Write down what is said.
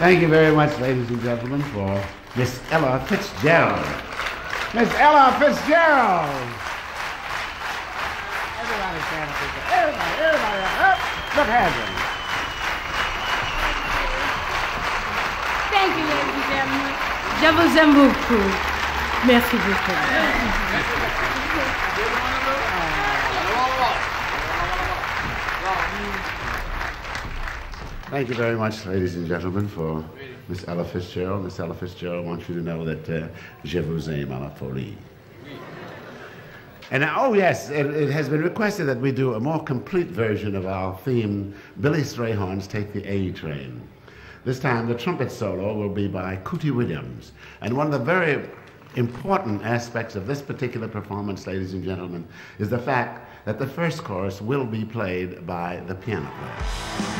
Thank you very much, ladies and gentlemen, for Miss Ella Fitzgerald. Miss Ella Fitzgerald! Everybody stand up. Everybody up. Look, Hazel. Thank you, ladies and gentlemen. Je vous aime beaucoup. Merci beaucoup. Thank you very much, ladies and gentlemen, for Miss Ella Fitzgerald. Miss Ella Fitzgerald wants you to know that je vous aime à la folie. And oh yes, it has been requested that we do a more complete version of our theme, Billy Strayhorn's Take the A Train. This time the trumpet solo will be by Cootie Williams. And one of the very important aspects of this particular performance, ladies and gentlemen, is the fact that the first chorus will be played by the piano player.